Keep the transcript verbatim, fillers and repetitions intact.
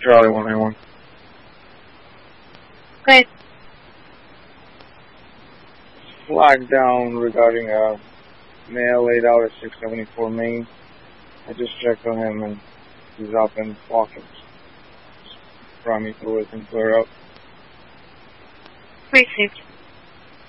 Charlie one nine one. Great. Flag down regarding a male laid out at six seventy-four Main. I just checked on him and he's up and walking. Brought me through it and clear up. Received.